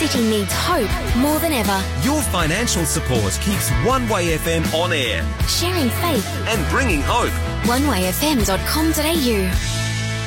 city needs hope more than ever. Your financial support keeps One Way FM on air Sharing faith. and bringing hope. onewayfm.com.au